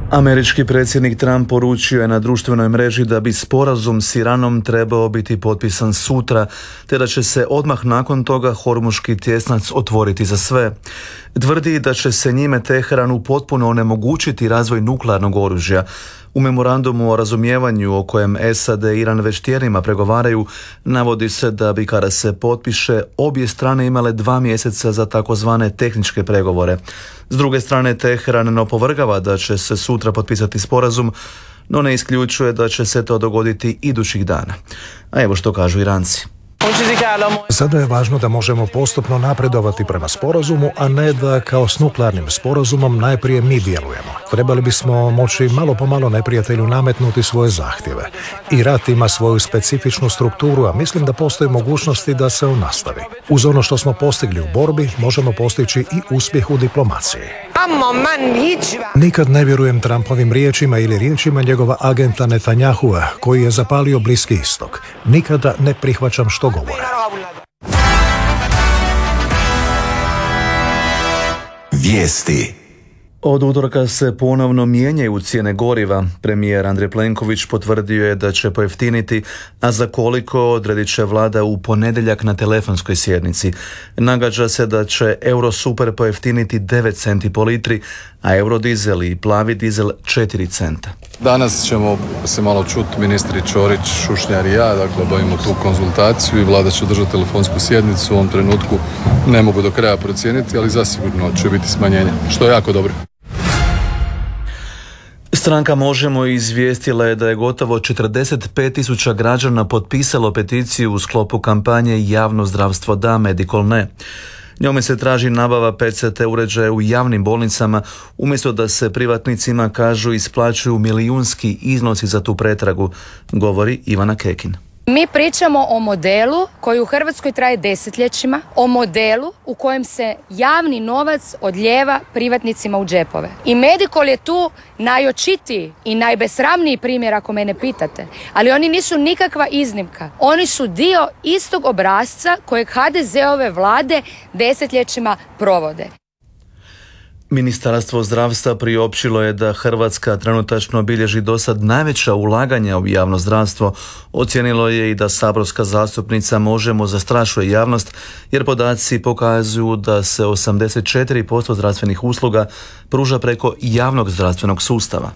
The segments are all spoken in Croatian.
Američki predsjednik Trump poručio je na društvenoj mreži da bi sporazum s Iranom trebao biti potpisan sutra, te da će se odmah nakon toga Hormuški tjesnac otvoriti za sve. Tvrdi da će se njime Teheranu potpuno onemogućiti razvoj nuklearnog oružja. U memorandumu o razumijevanju o kojem SAD i Iran već tjednima pregovaraju, navodi se da bi kada se potpiše obje strane imale 2 mjeseca za takozvane tehničke pregovore. S druge strane, Teheran ne opovrgava da će se sutra potpisati sporazum, no ne isključuje da će se to dogoditi idućih dana. A evo što kažu Iranci. Sada je važno da možemo postupno napredovati prema sporazumu, a ne da kao s nuklearnim sporazumom najprije mi djelujemo. Trebali bismo moći malo po malo neprijatelju nametnuti svoje zahtjeve. I rat ima svoju specifičnu strukturu, a mislim da postoji mogućnosti da se on nastavi. Uz ono što smo postigli u borbi, možemo postići i uspjeh u diplomaciji. Nikad ne vjerujem Trumpovim riječima ili riječima njegova agenta Netanyahua, koji je zapalio Bliski istok. Nikada ne prihvaćam što govore. Vijesti. Od utorka se ponovno mijenjaju cijene goriva. Premijer Andrej Plenković potvrdio je da će pojeftiniti, a za koliko odredit će vlada u ponedjeljak na telefonskoj sjednici. Nagađa se da će Eurosuper pojeftiniti 9 centi po litri, a Eurodizel i plavi dizel 4 centa. Danas ćemo se malo čuti ministri Ćorić, Šušnjar i ja, dakle obavimo tu konzultaciju i vlada će držati telefonsku sjednicu. U ovom trenutku ne mogu do kraja procijeniti, ali zasigurno će biti smanjenje, što je jako dobro. Stranka Možemo izvijestila je da je gotovo 45.000 građana potpisalo peticiju u sklopu kampanje Javno zdravstvo da, Medical ne. Njome se traži nabava PCT uređaja u javnim bolnicama, umjesto da se privatnicima, kažu, isplaćuju milijunski iznosi za tu pretragu, govori Ivana Kekin. Mi pričamo o modelu koji u Hrvatskoj traje desetljećima, o modelu u kojem se javni novac odlijeva privatnicima u džepove. I Medikol je tu najočitiji i najbesramniji primjer ako mene pitate, ali oni nisu nikakva iznimka. Oni su dio istog obrasca kojeg HDZ-ove vlade desetljećima provode. Ministarstvo zdravstva priopćilo je da Hrvatska trenutačno bilježi dosad najveća ulaganja u javno zdravstvo. Ocijenilo je i da saborska zastupnica Možemo zastrašuje javnost, jer podaci pokazuju da se 84% zdravstvenih usluga pruža preko javnog zdravstvenog sustava.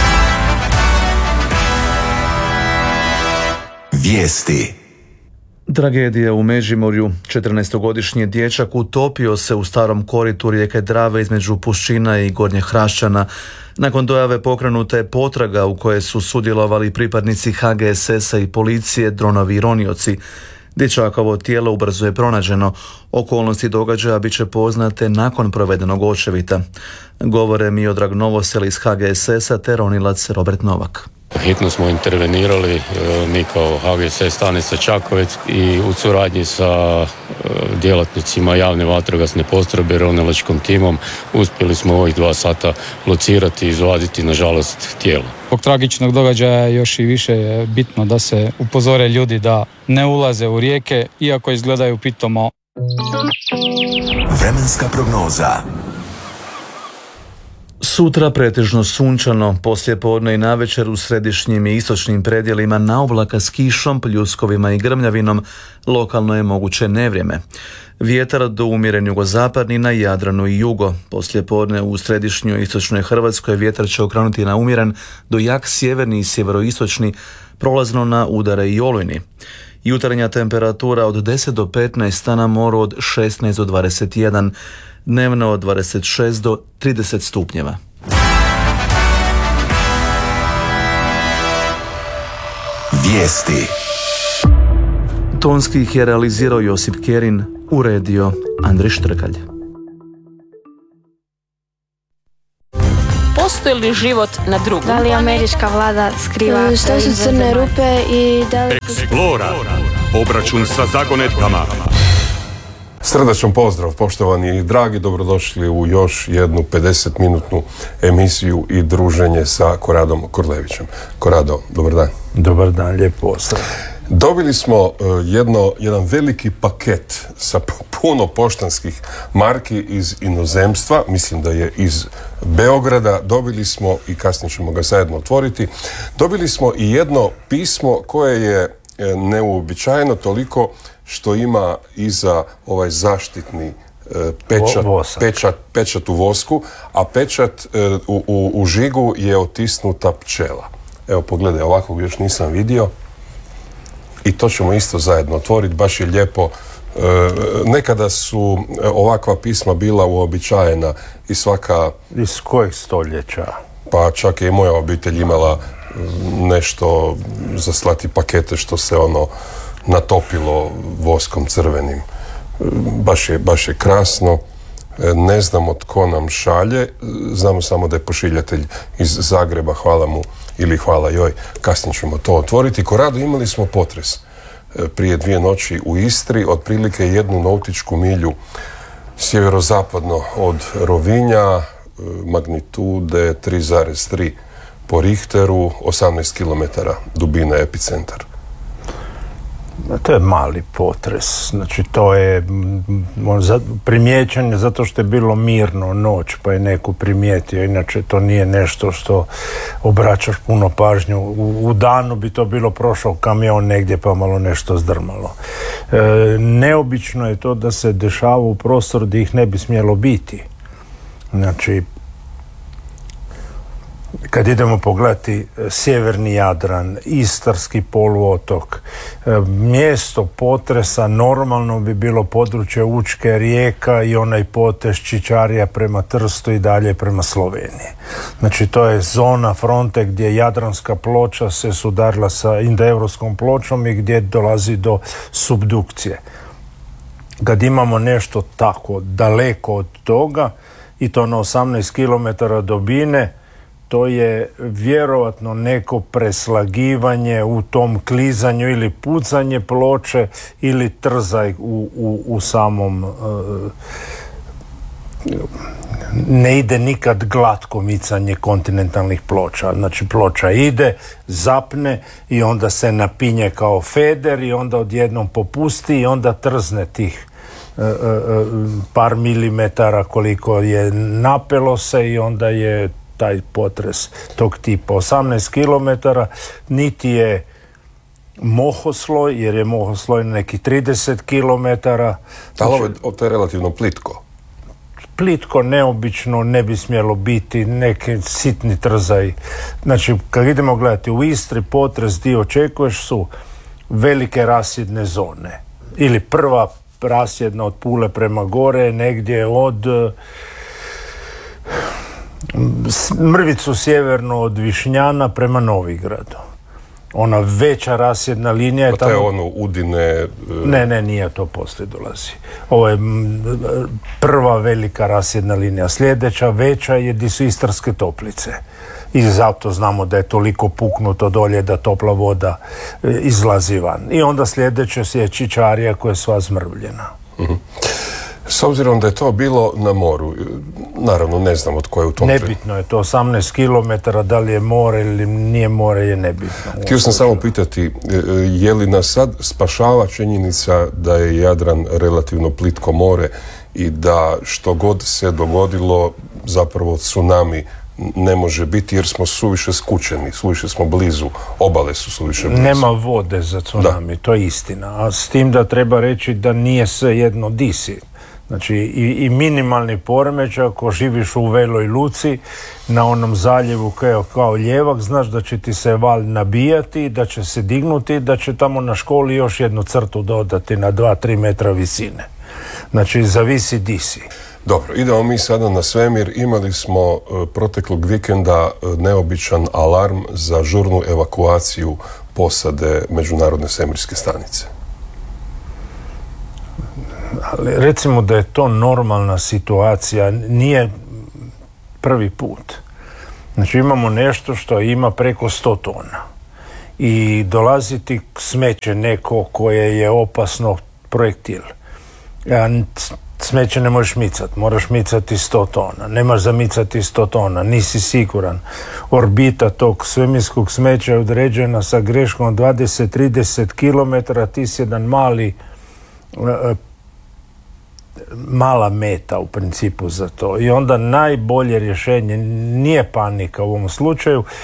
Vijesti. Tragedija u Međimurju. 14-godišnji dječak utopio se u starom koritu rijeke Drave između Pušćina i Gornje Hrašćana. Nakon dojave pokrenuta je potraga u kojoj su sudjelovali pripadnici HGSS-a i policije, dronovi i ronioci. Dječakovo tijelo ubrzo je pronađeno. Okolnosti događaja bit će poznate nakon provedenog očevita. Govore Miodrag Novosel iz HGSS-a te ronilac Robert Novak. Hitno smo intervenirali, mi kao HGSS stanica Čakovec i u suradnji sa djelatnicima javne vatrogasne postrojbe, ronilačkim timom, uspjeli smo ovih 2 sata locirati i izvaditi, nažalost, tijelo. Zbog tragičnog događaja još i više je bitno da se upozore ljudi da ne ulaze u rijeke, iako izgledaju pitomo. Vremenska prognoza. Sutra pretežno sunčano, poslijepodne i navečer u središnjim i istočnim predjelima naoblaka s kišom, pljuskovima i grmljavinom, lokalno je moguće nevrijeme. Vjetar do umjeren jugozapadni na Jadranu i jugo. Poslijepodne u središnjoj i istočnoj Hrvatskoj vjetar će okrenuti na umjeren do jak sjeverni i sjeveroistočni, prolazno na udare i olujni. Jutarnja temperatura od 10 do 15, a na moru od 16 do 21, dnevno od 26 do 30 stupnjeva. Vijesti. Tonski ih je realizirao Josip Kerin, uredio Andrej Štrkalj. Postoji li život na drugom? Da li američka vlada skriva što su crne rupe i da li... Explora. Obračun sa zagonetkama. Srdačan pozdrav, poštovani i dragi, dobrodošli u još jednu 50-minutnu emisiju i druženje sa Koradom Korlevićem. Korado, dobar dan. Dobar dan, lijep pozdrav. Dobili smo jedan veliki paket sa puno poštanskih marki iz inozemstva, mislim da je iz Beograda. Dobili smo, i kasnije ćemo ga zajedno otvoriti, dobili smo i jedno pismo koje je neuobičajeno toliko što ima iza ovaj zaštitni pečat u vosku, a pečat u žigu je otisnuta pčela. Evo pogledaj, ovakvog još nisam vidio. I to ćemo isto zajedno otvoriti, baš je lijepo. Nekada su ovakva pisma bila uobičajena i svaka... Iz kojeg stoljeća? Pa čak je i moja obitelj imala nešto za slati pakete što se natopilo voskom crvenim. Baš je krasno. Ne znamo tko nam šalje, znamo samo da je pošiljatelj iz Zagreba, hvala mu ili hvala joj, kasnije ćemo to otvoriti. Ko rado imali smo potres prije 2 noći u Istri, otprilike 1 nautičku milju sjeverozapadno od Rovinja, magnitude 3,3 po Richteru, 18 km dubina epicentar. To je mali potres, znači to je primijećen zato što je bilo mirno noć pa je neko primijetio, inače to nije nešto što obraćaš puno pažnju. U danu bi to bilo prošao kamion negdje pa malo nešto zdrmalo. Neobično je to da se dešava u prostoru gdje ih ne bi smjelo biti. Znači, kad idemo pogledati sjeverni Jadran, Istarski poluotok, mjesto potresa normalno bi bilo područje Učke, Rijeka i onaj potez Čičarija prema Trstu i dalje prema Sloveniji. Znači to je zona fronte gdje Jadranska ploča se sudarila sa indoeuropskom pločom i gdje dolazi do subdukcije. Kad imamo nešto tako daleko od toga i to na 18 km dubine, to je vjerovatno neko preslagivanje u tom klizanju ili pucanje ploče ili trzaj u samom... Ne ide nikad glatko micanje kontinentalnih ploča. Znači ploča ide, zapne i onda se napinje kao feder i onda odjednom popusti i onda trzne tih par milimetara koliko je napelo se i onda je taj potres tog tipa. 18 km niti je mohosloj, jer je mohosloj neki 30 km. Ali to je relativno plitko. Plitko, neobično, ne bi smjelo biti, neki sitni trzaj. Znači, kad idemo gledati u Istri, potres gdje očekuješ su velike rasjedne zone. Ili prva rasjedna od Pule prema gore, negdje od mrvicu sjeverno od Višnjana prema Novigradu. Ona veća rasjedna linija je tamo... Pa to je Udine... Ne, nije to poslije dolazi. Ovo je prva velika rasjedna linija. Sljedeća veća je gdje su Istarske Toplice. I zato znamo da je toliko puknuto dolje da topla voda izlazi van. I onda sljedeće je Čičarija koja je sva zmrvljena. Mhm. S obzirom da je to bilo na moru, naravno ne znamo tko je u tom... Nebitno je to, 18 km, da li je more ili nije more je nebitno. Htio sam samo pitati, je li nas sad spašava činjenica da je Jadran relativno plitko more i da što god se dogodilo, zapravo tsunami ne može biti jer smo suviše skučeni, suviše smo blizu, obale su suviše blizu. Nema vode za tsunami, to je istina. A s tim da treba reći da nije sve jedno di si. Znači i minimalni poremećaj, ako živiš u Veloj Luci, na onom zaljevu kao ljevak, znaš da će ti se val nabijati, da će se dignuti, da će tamo na školi još jednu crtu dodati na 2-3 metra visine. Znači zavisi di si. Dobro, idemo mi sada na svemir. Imali smo proteklog vikenda neobičan alarm za žurnu evakuaciju posade Međunarodne svemirske stanice. Ali recimo da je to normalna situacija, nije prvi put. Znači imamo nešto što ima preko 100 tona i dolazi ti smeće neko koje je opasno projektil. smeće ne možeš micati, moraš micati 100 tona, nemaš za micati 100 tona, nisi siguran. Orbita tog svemirskog smeća je određena sa greškom 20-30 km, ti si jedan mala meta u principu za to. I onda najbolje rješenje nije panika u ovom slučaju,